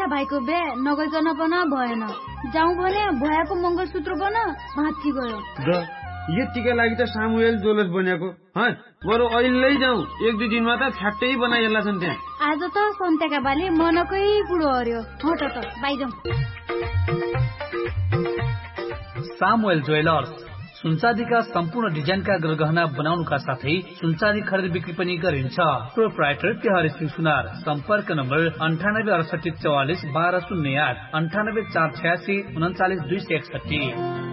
सुन्चा भाइको बे नगइकन पनि भएन। जाउँ भने भयाको मंगलसूत्र पनि भाँच्ची गयो। यतिका लागि त सामुएल जोलस बनेको बरु अहिले जाउँ, 1-2 दिनमा त छ्याट्टै बनाइएला छन् त्यहाँ। आज त सन्तेका बाले मनकै कुरो हर्यो। हट त बाइ जाउँ। सामुएल ज्वेलर्स सुनचाँदीका सम्पूर्ण डिजाइनका गरगहना बनाउनुका साथै सुनचाँदी खरिद बिक्री पनि गरिन्छ। प्रोप्राइटर तिहारी सिंह सुनार। सम्पर्क नम्बर 9868441208 984886 39261।